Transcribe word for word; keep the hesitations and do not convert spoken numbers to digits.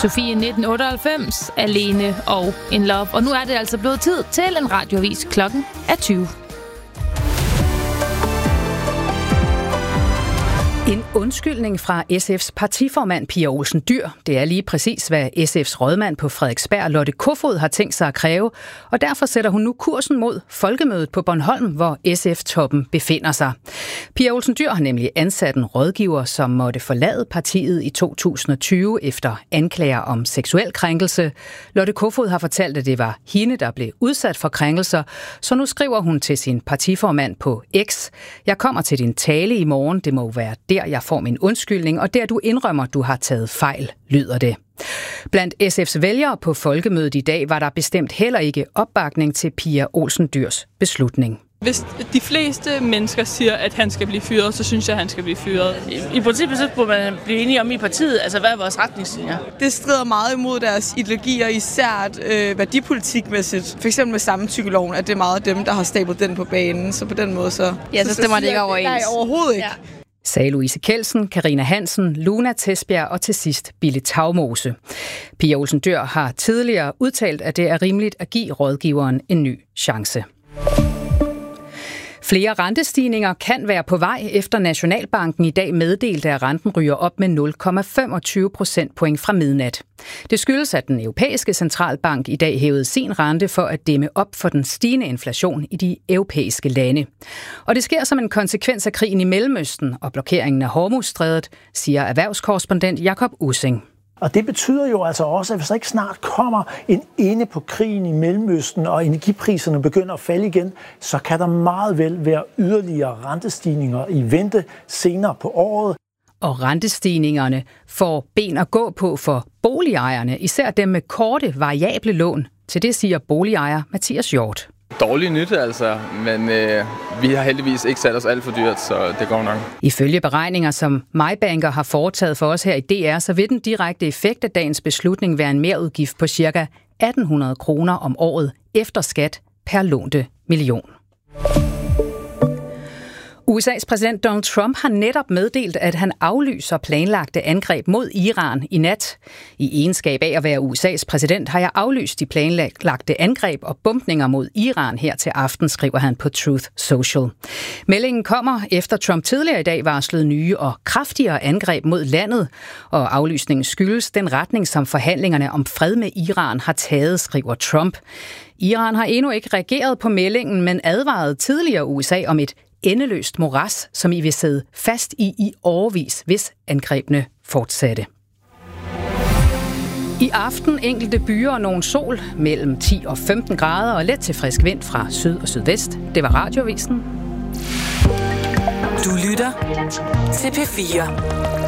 Sofie nitten otteoghalvfems, Alene og In Love. Og nu er det altså blevet tid til en radioavis. Klokken er tyve. En undskyldning fra S F's partiformand Pia Olsen Dyhr. Det er lige præcis, hvad S F's rådmand på Frederiksberg, Lotte Kofod, har tænkt sig at kræve, og derfor sætter hun nu kursen mod Folkemødet på Bornholm, hvor S F-toppen befinder sig. Pia Olsen Dyhr har nemlig ansat en rådgiver, som måtte forlade partiet i to tusind og tyve efter anklager om seksuel krænkelse. Lotte Kofod har fortalt, at det var hende, der blev udsat for krænkelser, så nu skriver hun til sin partiformand på X: "Jeg kommer til din tale i morgen, det må være der, jeg får min undskyldning, og der du indrømmer, du har taget fejl", lyder det. Blandt S F's vælgere på Folkemødet i dag var der bestemt heller ikke opbakning til Pia Olsen Dyhrs beslutning. Hvis de fleste mennesker siger, at han skal blive fyret, så synes jeg, at han skal blive fyret. I, i princippet så burde man blive enige om i partiet, altså hvad er vores retningslinjer? Det strider meget imod deres ideologier, især øh, værdipolitikmæssigt. For eksempel med samtykkeloven, at det er meget dem, der har stablet den på banen, så på den måde så... Ja, så stemmer det ikke overens. Nej, overhovedet ikke. Ja. Sagde Louise Kjeldsen, Karina Hansen, Luna Tesbjerg og til sidst Bille Tagmose. Pia Olsen Dyhr har tidligere udtalt, at det er rimeligt at give rådgiveren en ny chance. Flere rentestigninger kan være på vej, efter Nationalbanken i dag meddelte, at renten ryger op med nul komma femogtyve procentpoint fra midnat. Det skyldes, at den europæiske centralbank i dag hævede sin rente for at dæmme op for den stigende inflation i de europæiske lande. Og det sker som en konsekvens af krigen i Mellemøsten og blokeringen af Hormuzstrædet, siger erhvervskorrespondent Jakob Ussing. Og det betyder jo altså også, at hvis der ikke snart kommer en ende på krigen i Mellemøsten, og energipriserne begynder at falde igen, så kan der meget vel være yderligere rentestigninger i vente senere på året. Og rentestigningerne får ben at gå på for boligejerne, især dem med korte, variable lån. Til det siger boligejer Mathias Hjort. Dårlig nyt altså, men øh, vi har heldigvis ikke sat os alt for dyrt, så det går nok. Ifølge beregninger, som MyBanker har foretaget for os her i D R, så vil den direkte effekt af dagens beslutning være en merudgift på ca. atten hundrede kroner om året efter skat per lånte million. U S A's præsident Donald Trump har netop meddelt, at han aflyser planlagte angreb mod Iran i nat. I egenskab af at være U S A's præsident har jeg aflyst de planlagte angreb og bombninger mod Iran her til aften, skriver han på Truth Social. Meldingen kommer efter Trump tidligere i dag varslede nye og kraftigere angreb mod landet, og aflysningen skyldes den retning, som forhandlingerne om fred med Iran har taget, skriver Trump. Iran har endnu ikke reageret på meldingen, men advarede tidligere U S A om et endeløst moras, som I vil sidde fast i i årevis, hvis angrebene fortsatte. I aften enkelte byer og nogen sol mellem ti og femten grader og let til frisk vind fra syd og sydvest. Det var Radioavisen. Du lytter til P fire.